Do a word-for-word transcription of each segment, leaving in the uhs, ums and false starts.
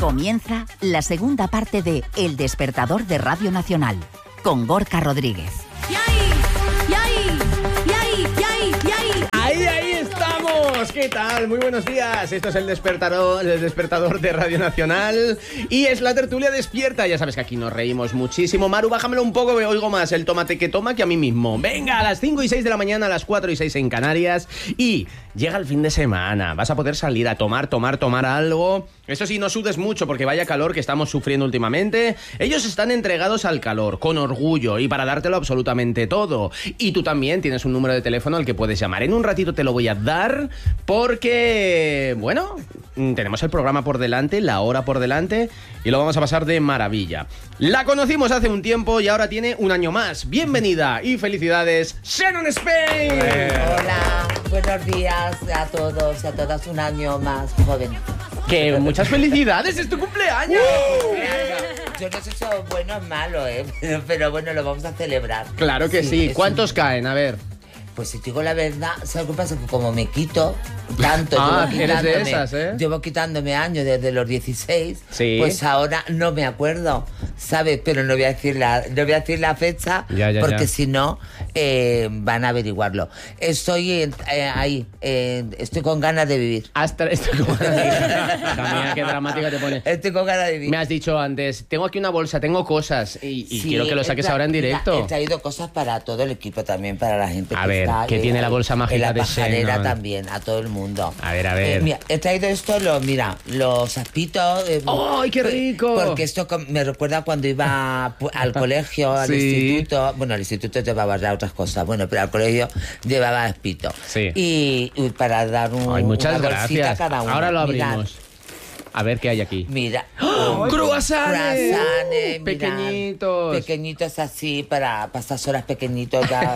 Comienza la segunda parte de El Despertador de Radio Nacional, con Gorka Rodríguez. ¡Y ahí! ¡Y ahí! ¡Y ahí! ¡Y ahí! ¡Y ahí! ¡Ahí, ahí estamos! ¿Qué tal? Muy buenos días. Esto es el despertador, el despertador de Radio Nacional y es la tertulia despierta. Ya sabes que aquí nos reímos muchísimo. Maru, bájamelo un poco, me oigo más el tomate que toma que a mí mismo. Venga, a las cinco y seis de la mañana, a las cuatro y seis en Canarias. Y llega el fin de semana. Vas a poder salir a tomar, tomar, tomar algo. Eso sí, no sudes mucho porque vaya calor que estamos sufriendo últimamente. Ellos están entregados al calor, con orgullo y para dártelo absolutamente todo. Y tú también tienes un número de teléfono al que puedes llamar. En un ratito te lo voy a dar porque, bueno, tenemos el programa por delante, la hora por delante y lo vamos a pasar de maravilla. La conocimos hace un tiempo y ahora tiene un año más. Bienvenida y felicidades, Shannon Spain. Hola, buenos días a todos y a todas, un año más joven. Que muchas felicidades, es tu cumpleaños. Uh, Yo no sé si es bueno o malo, ¿eh? Pero, pero bueno, lo vamos a celebrar. Claro que sí. sí. ¿Cuántos un... caen? A ver. Pues si te digo la verdad, ¿sabes qué pasa? Que como me quito tanto, ah, llevo, eres quitándome, de esas, ¿eh? llevo quitándome años desde los dieciséis, sí. Pues ahora no me acuerdo, ¿sabes? Pero no voy a decir la, no voy a decir la fecha, ya, ya, porque ya. si no, eh, van a averiguarlo. Estoy eh, eh, ahí, eh, estoy con ganas de vivir. Hasta estoy con Camila, qué dramática te pones. Estoy con ganas de vivir. Me has dicho antes, tengo aquí una bolsa, tengo cosas y, y Sí, quiero que lo saques tra- ahora en directo. He traído cosas para todo el equipo también, para la gente A que ver, está ¿qué eh, tiene la bolsa mágica en la de pajarera Shannon? también, a todo el mundo. A ver, a ver. Eh, mira, he traído esto, lo, mira, los aspitos. Eh, ¡Ay, qué rico! Porque esto com- me recuerda cuando iba pu- al colegio, al Sí. instituto. Bueno, al instituto llevaba ya otras cosas, bueno, pero al colegio llevaba aspito. Sí. Y, y para dar un, Ay, muchas una bolsita gracias. a cada uno. Ahora lo Mirad. abrimos. A ver qué hay aquí. Mira. ¡Oh! ¡Croissants! Croissants, mirad. Pequeñitos. Pequeñitos así, para pasar horas pequeñitos. Ya.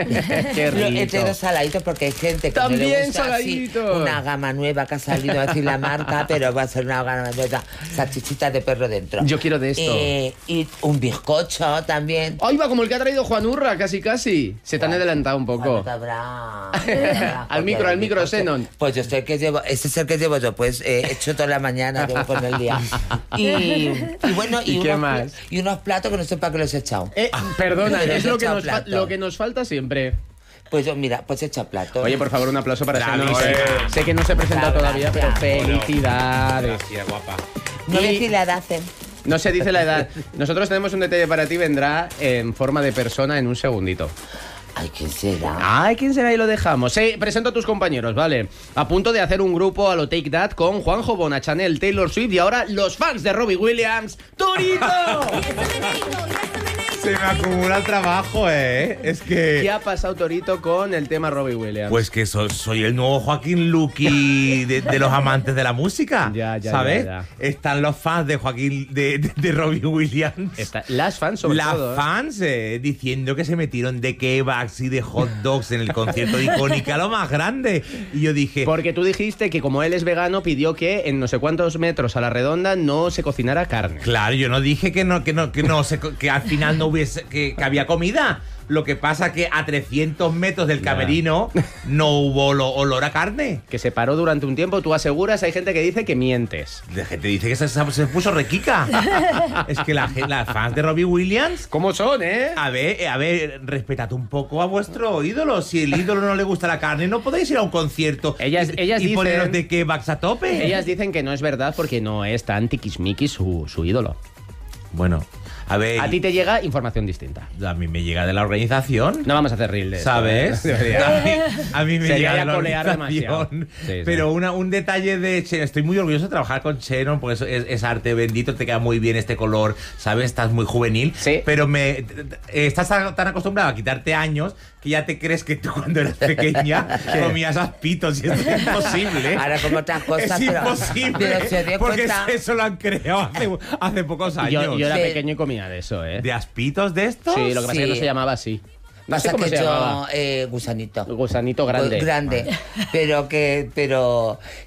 Qué rico. He traído saladitos porque hay gente que También no le gusta así, saladitos. una gama nueva que ha salido, a decir la marca, pero va a ser una gama nueva. Salchichitas de perro dentro. Yo quiero de esto. Eh, y un bizcocho también. ¡Ay, va! Como el que ha traído Juan Urra, casi, casi. Se te han adelantado un poco. Bueno, habrá- Al micro, al micro, Shannon. Pues yo sé que llevo, ese es el que llevo yo, pues eh, he hecho toda la mañana, llevo con el día. Y, y bueno, y, ¿Y qué unos, más? y unos platos que no sé para qué los he echado. Eh, perdona, Pero es he lo que, echado nos fa- plato. lo que nos falta siempre. Pues yo, mira, pues he echado plato. Oye, por favor, un aplauso para Dale, Shannon. Sé, eh. sé que no se presenta Gracias. todavía, pero felicidades. Gracias, guapa. no y- sé si la edad hacen. No se dice la edad. Nosotros tenemos un detalle para ti, vendrá en forma de persona en un segundito. Ay, ¿quién será? Ay, ¿quién será? Y lo dejamos. Sí, presento a tus compañeros, ¿vale? A punto de hacer un grupo a lo Take That con Juanjo, Bona, Chanel, Taylor Swift y ahora los fans de Robbie Williams, ¡Torito! ¡Y este meneito! ¡Y este meneito! Se me acumula el trabajo, ¿eh? Es ¿Qué que... ha pasado, Torito, con el tema Robbie Williams? Pues que so- soy el nuevo Joaquín Luqui de, de los amantes de la música. Ya, ya, ¿sabes? ya, Están los fans de Joaquín, de, de, de Robbie Williams. Está- las fans, sobre Las todo. ¿eh? fans eh, diciendo que se metieron de kebabs y de hot dogs en el concierto de Icónica, lo más grande. Y yo dije... Porque tú dijiste que como él es vegano, pidió que en no sé cuántos metros a la redonda no se cocinara carne. Claro, yo no dije que no, que no, que no, se co- que al final no hubiese, que, que había comida. Lo que pasa que a trescientos metros del Ya. camerino no hubo olo- olor a carne. Que se paró durante un tiempo, tú aseguras, hay gente que dice que mientes. La gente dice que se, se puso requica. Es que la, gen- las fans de Robbie Williams, ¿Cómo son, eh? a ver, eh, a ver, respetad un poco a vuestro ídolo. Si el ídolo no le gusta la carne, no podéis ir a un concierto Ellas- y, ellas y dicen- poneros de kebabs a tope. Ellas dicen que no es verdad porque no es tan tiquismiquis su, su ídolo. Bueno, a ver, A ti te llega información distinta. a mí me llega de la organización. No vamos a hacer reel de esto, ¿Sabes? ¿eh? Debería. A mí, a mí me Sería llega ya de la colear organización. demasiado. Sí, sí. Pero una- un detalle de Shannon, estoy muy orgulloso de trabajar con Shannon porque eso es, es arte bendito, te queda muy bien este color, ¿sabes? Estás muy juvenil. Sí. Pero me eh, estás tan acostumbrado a quitarte años que ya te crees que tú cuando eras pequeña comías aspitos y esto es imposible. Ahora como otras cosas, es pero- imposible. pero se dio porque cuenta- eso lo han creado hace, hace pocos años. Yo, yo era Sí. pequeño y comía de eso, ¿eh? ¿De aspitos de estos? Sí, lo que pasa es que no Sí. se llamaba así. No sé Pasa cómo que se yo, llamaba. eh, gusanito. Gusanito grande. Pues grande. Pero que, pero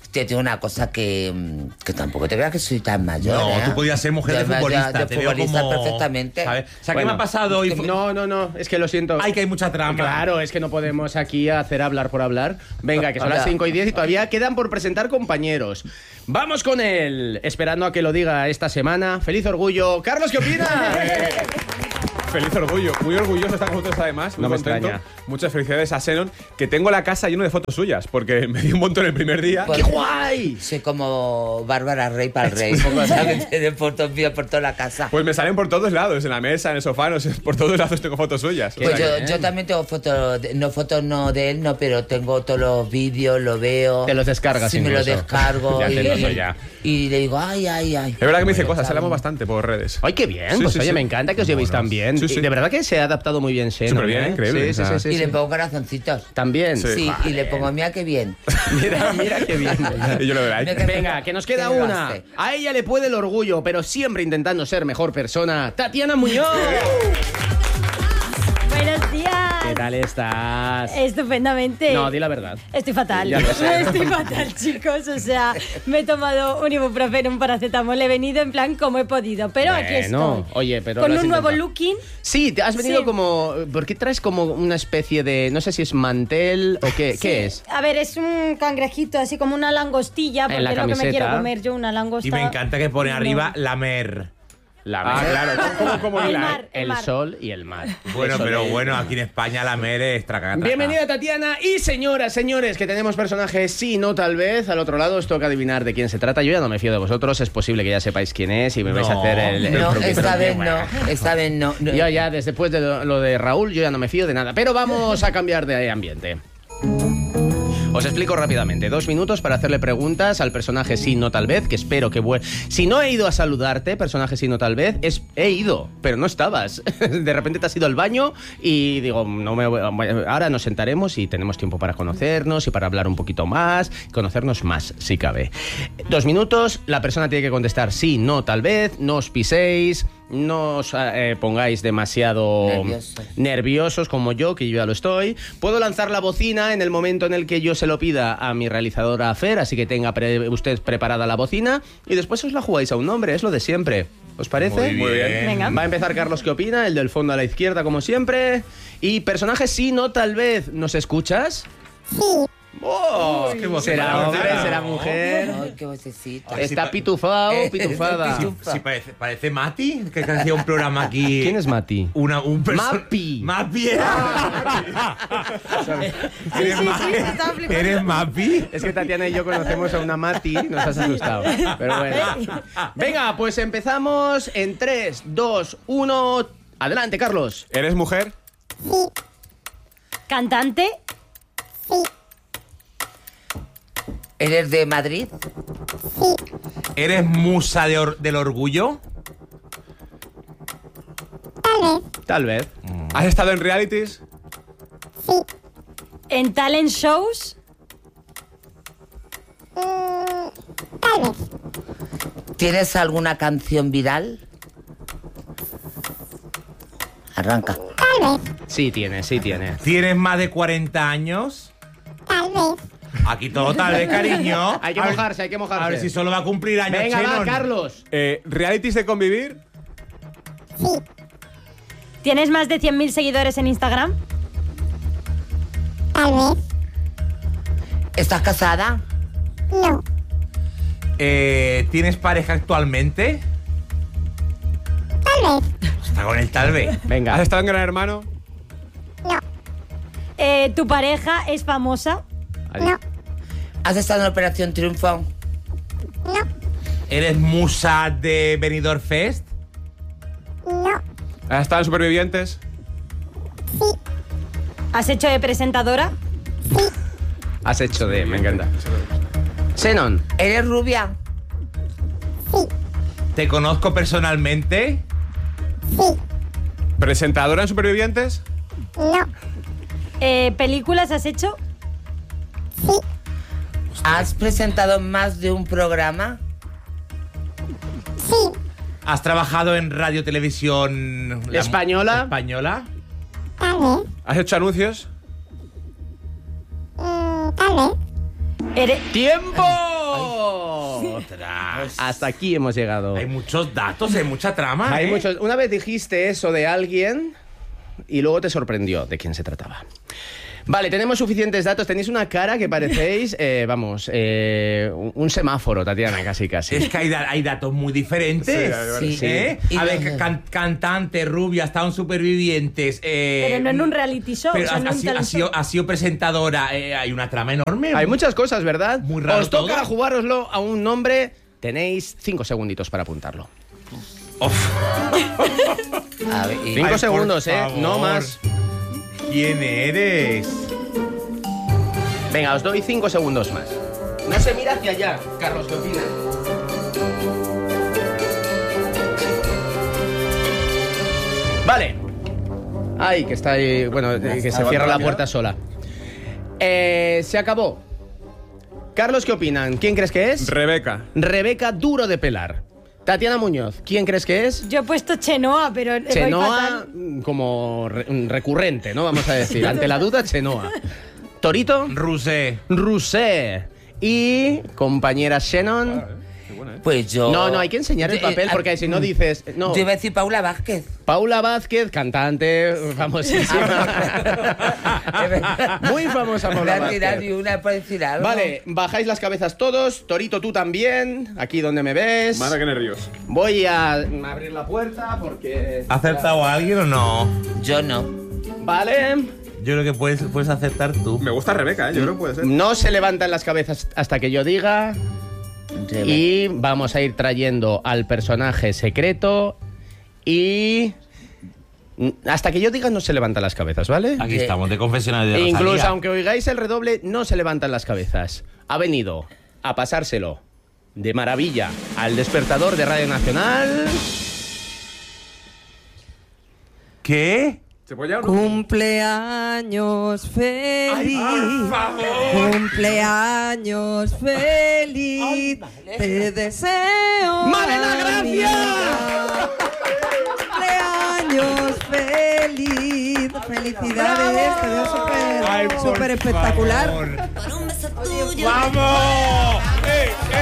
te digo una cosa que, que tampoco te veas que soy tan mayor. No, ¿eh? tú podías ser mujer de Además, futbolista. De, de te veo futbolista como, perfectamente. ¿sabes? O sea, Bueno, ¿qué me ha pasado hoy? No, no, no, es que lo siento. Ay, que hay mucha trama. Claro, es que no podemos aquí hacer hablar por hablar. Venga, que son las cinco y diez y todavía quedan por presentar compañeros. Vamos con él, esperando a que lo diga esta semana. ¡Feliz orgullo! Carlos, ¿qué opinas? Feliz orgullo, muy orgulloso de estar con vosotros además, muy No me contento. extraña. Muchas felicidades a Xenon, que tengo la casa llena de fotos suyas, porque me dio un montón el primer día. Pues- ¡Qué guay! Soy como Bárbara Rey para el rey. Como sabes, de fotos mías por toda la casa. Pues me salen por todos lados, en la mesa, en el sofá, no sé, por todos lados tengo fotos suyas. Qué Pues yo, bien. yo también tengo fotos, de- no fotos no de él, no, pero tengo todos los vídeos, lo veo. Te los descargas Sí, me los incluso. descargo. Ya y, te lo sé ya. y le digo, ay, ay, ay. Es verdad que me dice Bueno, cosas, saben. hablamos bastante por redes. ¡Ay, qué bien! Sí, Pues sí, oye, sí. me encanta que os llevéis tan bien. Sí, sí. Y de verdad que se ha adaptado muy bien Xenon, Súper bien, ¿eh? increíble, Sí, o sí, sea. sí, Y sí, le sí. pongo corazoncitos. También. Sí, y le pongo, mira qué bien. Mira, mira qué bien. Y yo lo veo ahí. Mira qué- Venga, que nos queda ¿Qué lo una. hace? A ella le puede el orgullo, pero siempre intentando ser mejor persona. ¡Tatiana Muñoz! Buenos días. ¿Qué tal estás? Estupendamente. No, di la verdad. Estoy fatal. Ya lo sé. Estoy fatal, chicos. O sea, me he tomado un ibuprofeno, un paracetamol. He venido en plan como he podido. Pero aquí Bueno, estoy. oye, pero Con lo has un nuevo intentado. looking. Sí, te has venido Sí. como... ¿Por qué traes como una especie de... No sé si es mantel o qué, Sí. qué es? A ver, es un cangrejito, así como una langostilla, porque la es lo que me camiseta. quiero comer yo, una langosta. Y me encanta que pone No. arriba la mer. La Ah, mer. claro, como, como El hila, mar. ¿eh? El mar. sol y el mar. Bueno, Eso pero de- bueno, aquí en España la mer es tracata. Bienvenida Tatiana y señoras, señores, que tenemos personajes sí, no tal vez. Al otro lado os toca adivinar de quién se trata. Yo ya no me fío de vosotros, es posible que ya sepáis quién es y me vais a No. hacer el... el No, truquito. esta vez no, esta vez no. no. Yo ya, después de lo lo de Raúl, yo ya no me fío de nada. Pero vamos a cambiar de ambiente. Os explico rápidamente. Dos minutos para hacerle preguntas al personaje sí, no tal vez, que espero que vuelva. Si no he ido a saludarte, personaje sí, no tal vez, es he ido, pero no estabas. De repente te has ido al baño y digo, no me voy- ahora nos sentaremos y tenemos tiempo para conocernos y para hablar un poquito más, conocernos más, si cabe. Dos minutos, la persona tiene que contestar sí, no tal vez, no os piséis, no os eh, pongáis demasiado Nerviosos. nerviosos como yo, que yo ya lo estoy. Puedo lanzar la bocina en el momento en el que yo se lo pida a mi realizadora Fer, así que tenga pre- usted preparada la bocina y después os la jugáis a un nombre, es lo de siempre. ¿Os parece? Muy bien. Venga. Va a empezar Carlos, ¿qué opina? El del fondo a la izquierda, como siempre. Y personaje sí, no tal vez. ¿Nos escuchas? Sí. Oh, qué voz ¿será tan hombre, bonita. será mujer? Ay, qué vocecita. Ay, sí, Está pa- pitufado, Eh, pitufada. pitu- Sí, parece, parece Mati, que hacía un programa aquí. ¿Quién es Mati? Una, un perso- Mapi. Mapi era. ¿Eres, sí, Ma- sí, me estaba flipando. ¿Eres Mapi? Es que Tatiana y yo conocemos a una Mati, nos has asustado. Pero bueno. Venga, pues empezamos en tres, dos, uno. Adelante, Carlos. ¿Eres mujer? Cantante. ¿Eres de Madrid? ¿Eres musa de or- del orgullo? Tal vez. ¿Has estado en realities? En talent shows. ¿Tienes alguna canción viral? Arranca. Sí tiene, sí tiene. ¿Tienes más de cuarenta años? Tal vez. Aquí todo tal vez, cariño. Hay que A ver- mojarse, hay que mojarse. A ver si solo va a cumplir años. Venga, va, Xenon. Carlos. Eh, ¿Realities de convivir? ¿Tienes más de cien mil seguidores en Instagram? ¿Estás casada? Eh, ¿Tienes pareja actualmente? Tal vez. Está con el tal vez. ¿Has Venga. estado en Gran Hermano? Eh, ¿Tu pareja es famosa? Adiós. ¿Has estado en Operación Triunfo? ¿Eres musa de Benidorm Fest? ¿Has estado en Supervivientes? ¿Has hecho de presentadora? Has hecho de... Me encanta. Xenon. ¿Eres rubia? ¿Te conozco personalmente? ¿Presentadora en Supervivientes? Eh, ¿Películas has hecho? ¿Has presentado más de un programa? ¿Has trabajado en radio televisión la- ¿Española? española? ¿Has hecho anuncios? ¿Eres, ¡Tiempo! Ostras. Hasta aquí hemos llegado. Hay muchos datos, hay mucha trama. Hay ¿eh? muchos. Una vez dijiste eso de alguien y luego te sorprendió de quién se trataba. Vale, tenemos suficientes datos. Tenéis una cara que parecéis, eh, vamos, eh, un semáforo, Tatiana, casi, casi. Es que hay, da- hay datos muy diferentes. Sí, sí. ¿Eh? Y A ver, los- can- cantantes, rubias, estaban supervivientes. Eh, Pero no en un reality show, Pero o sea, ha, no ha en sido, talent ha sido- show. ha sido presentadora. eh, hay una trama enorme. Hay muchas cosas, ¿verdad? Muy raro Os toca todo. jugároslo a un nombre. Tenéis cinco segunditos para apuntarlo. A ver, y- Cinco Ay, por segundos, ¿eh? favor. No más. ¿Quién eres? Venga, os doy cinco segundos más. No se mira hacia allá. Carlos, ¿qué opinas? Vale. Ay, que está ahí. Bueno, eh, que se cierra la puerta sola. Eh, se acabó. Carlos, ¿qué opinan? ¿Quién crees que es? Rebeca. Rebeca Duro de Pelar. Tatiana Muñoz, ¿quién crees que es? Yo he puesto Chenoa, pero voy Chenoa, fatal. mm, como re- recurrente, ¿no? Vamos a decir. Ante la duda, Chenoa. Torito, Rusé. Rusé. Y compañera Shannon. Pues yo... No, no, hay que enseñar el Eh, papel eh, porque si no dices. No. Yo iba a decir Paula Vázquez. Paula Vázquez, cantante famosísima. Muy famosa Paula Una tirar y Vázquez. una por decir algo. Vale, bajáis las cabezas todos. Torito, tú también. Aquí donde me ves. Madre, qué nervios. Voy a abrir la puerta porque. ¿Ha acertado a alguien o no? Yo no. Vale. Yo creo que puedes, puedes acertar tú. Me gusta Rebeca, ¿eh? Yo creo que puede ser. No se levantan las cabezas hasta que yo diga. Y vamos a ir trayendo al personaje secreto. Y. Hasta que yo diga, no se levantan las cabezas, ¿vale? Aquí estamos, de confesionario de E incluso Rosalía. aunque oigáis el redoble, no se levantan las cabezas. Ha venido a pasárselo de maravilla al despertador de Radio Nacional. ¿Qué? ¿Se puede ya o no? Cumpleaños feliz, cumpleaños feliz, te deseo. ¡Malena, gracias! amiga. Cumpleaños feliz, felicidades, te veo súper Ay, por súper espectacular. favor. ¡Vamos! ¡Eh, eh!